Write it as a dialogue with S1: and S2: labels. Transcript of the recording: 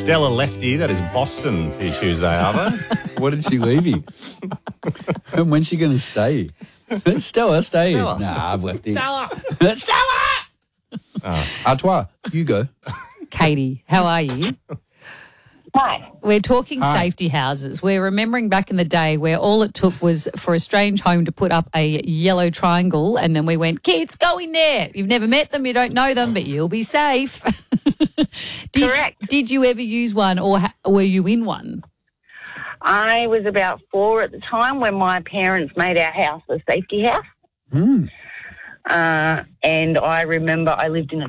S1: Stella Lefty, that is Boston for your Tuesday, Arvo.
S2: What did she leave you? And when's she going to stay? Stella, stay here. Nah, I've left here. Stella! Artois, you go.
S3: Katie, how are you?
S4: Hi.
S3: We're talking
S2: Hi.
S3: safety houses. We're remembering back in the day where all it took was for a strange home to put up a yellow triangle and then we went, kids, go in there. You've never met them, you don't know them, but you'll be safe.
S4: Correct.
S3: Did you ever use one or were you in one?
S4: I was about 4 at the time when my parents made our house a safety house. And I remember I lived in a